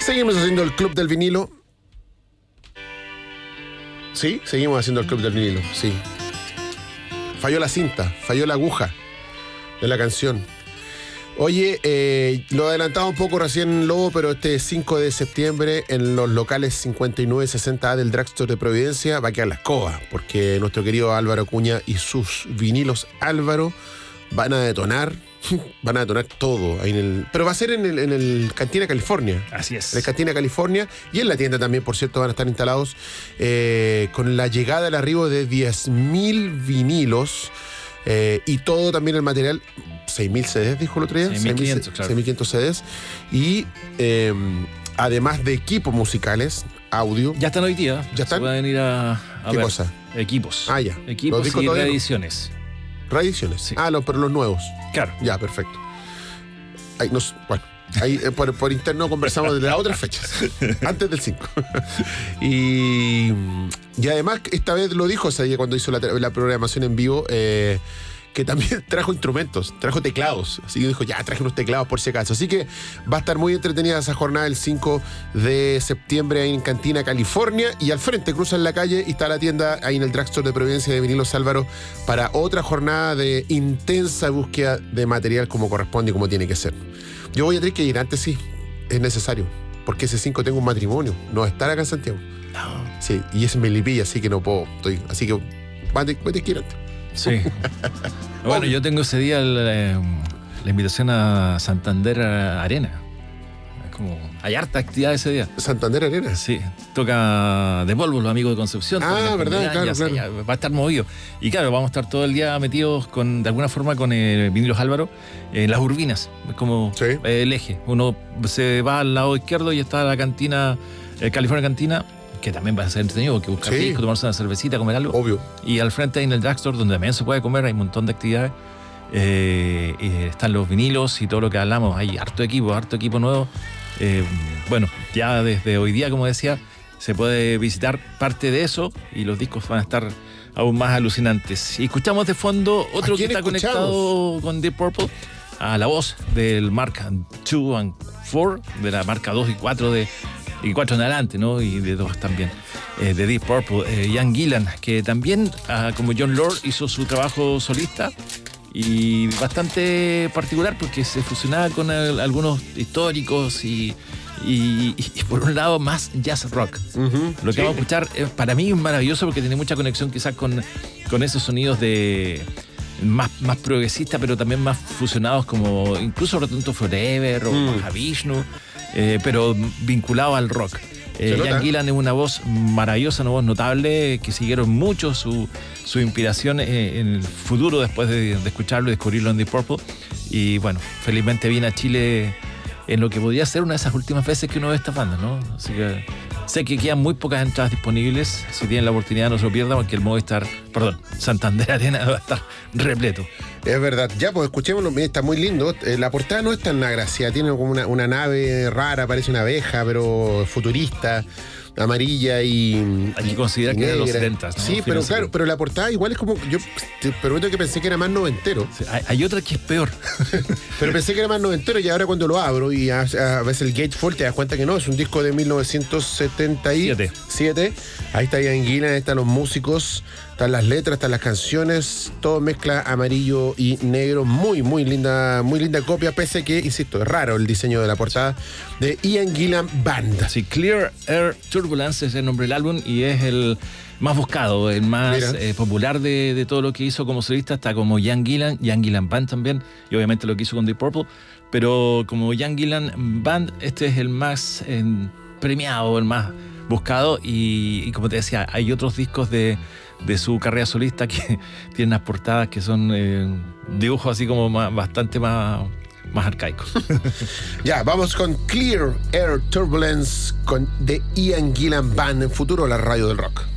Seguimos haciendo el Club del Vinilo. Sí, seguimos haciendo el Club del Vinilo, sí. Falló la cinta, falló la aguja de la canción. Oye, lo adelantaba un poco recién, Lobo, pero este 5 de septiembre en los locales 5960A del Drugstore de Providencia va a quedar la escoba, porque nuestro querido Álvaro Acuña y sus vinilos Álvaro van a detonar todo ahí pero va a ser en el Cantina California. Así es. En el Cantina California y en la tienda también, por cierto, van a estar instalados con la llegada al arribo de 10.000 vinilos y todo también el material. 6.000 CDs, dijo el otro día. 6.500, claro. 6.500 CDs. Y además de equipos musicales, audio. Ya están hoy día. ¿Ya están? Se pueden ir a ¿Qué ver. cosa? Equipos. Ah, ya. Equipos y reediciones. ¿Reediciones? Sí. Pero los nuevos. Claro. Ya, perfecto. Ahí por interno conversamos de las otras fechas, antes del 5. y además, esta vez lo dijo Saía cuando hizo la programación en vivo, que también trajo instrumentos, trajo teclados. Así que dijo, ya traje unos teclados por si acaso. Así que va a estar muy entretenida esa jornada el 5 de septiembre ahí en Cantina, California. Y al frente cruzan la calle y está la tienda ahí en el Drugstore de Providencia de Vinilos Álvaro para otra jornada de intensa búsqueda de material como corresponde y como tiene que ser. Yo voy a tener que ir antes, sí, es necesario. Porque ese 5 tengo un matrimonio, no va a estar acá en Santiago. No. Sí, y es en Melipilla, así que no puedo. Así que voy a tener que ir antes. Sí. Bueno, yo tengo ese día la invitación a Santander Arena. Es como, hay harta actividad ese día. ¿Santander Arena? Sí, toca de Volvo, los amigos de Concepción. ¿Verdad? Claro. Va a estar movido. Y claro, vamos a estar todo el día metidos de alguna forma con Vinilos Álvaro en las urbinas. Es como sí. El eje. Uno se va al lado izquierdo y está la cantina, California Cantina, que también va a ser entretenido, que buscar disco, tomarse una cervecita, comer algo. Obvio. Y al frente ahí en el Drugstore, donde también se puede comer, hay un montón de actividades. Están los vinilos y todo lo que hablamos. Hay harto equipo nuevo. Bueno, ya desde hoy día, como decía, se puede visitar parte de eso y los discos van a estar aún más alucinantes. Y escuchamos de fondo otro que está conectado con Deep Purple, a la voz del Mark II and 4, de la marca 2 y 4 y 4 en adelante, ¿no? Y de 2 también, de Deep Purple, Ian Gillan, que también, como John Lord, hizo su trabajo solista y bastante particular porque se fusionaba con algunos históricos y por un lado más jazz rock. Uh-huh, lo que vamos a escuchar para mí es maravilloso porque tiene mucha conexión quizás con esos sonidos de más progresistas, pero también más fusionados, como incluso Return to Forever o Mahavishnu, pero vinculado al rock. Ian Gillan es una voz maravillosa, una voz notable, que siguieron mucho su inspiración en el futuro después de escucharlo y descubrirlo en Deep Purple. Y bueno, felizmente viene a Chile en lo que podría ser una de esas últimas veces que uno ve estas bandas, ¿no? Así que sé que quedan muy pocas entradas disponibles. Si tienen la oportunidad, no se lo pierdan, porque el Santander Arena va a estar repleto. Es verdad. Ya, pues escuchémoslo. Está muy lindo. La portada no es tan agraciada. Tiene como una nave rara, parece una abeja, pero futurista, amarilla y hay que considerar que era de los 70, ¿no? Sí, pero claro, pero la portada igual es como, yo te prometo que pensé que era más noventero. Sí, hay otra que es peor. Pero pensé que era más noventero y ahora cuando lo abro y a veces el gatefold te das cuenta que no, es un disco de 1977. Ahí está Ian Gillan, ahí están los músicos, están las letras, están las canciones, todo mezcla amarillo y negro. Muy, muy linda copia, pese que, insisto, es raro el diseño de la portada de Ian Gillan Band. Sí, Clear Air Turbulence es el nombre del álbum y es el más buscado, el más popular de todo lo que hizo como solista, hasta como Ian Gillan Band también, y obviamente lo que hizo con Deep Purple, pero como Ian Gillan Band, este es el más premiado, el más buscado, y como te decía, hay otros discos de su carrera solista que tienen unas portadas que son dibujos así como bastante más arcaicos. Ya, vamos con Clear Air Turbulence de Ian Gillan Band, en futuro la radio del rock.